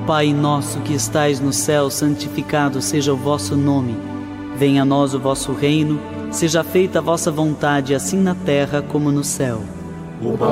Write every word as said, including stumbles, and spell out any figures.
Pai nosso que estais no céu, santificado seja o vosso nome. Venha a nós o vosso reino, seja feita a vossa vontade, assim na terra como no céu. O